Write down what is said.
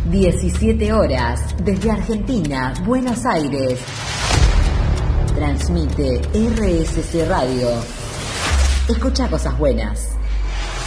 17 horas, desde Argentina, Buenos Aires. Transmite RSC Radio. Escucha cosas buenas.